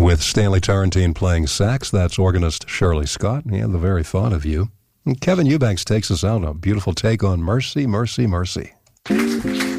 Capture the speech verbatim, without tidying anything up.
With Stanley Tarantine playing sax, that's organist Shirley Scott. Yeah, the very thought of you. And Kevin Eubanks takes us out, a beautiful take on Mercy, Mercy, Mercy.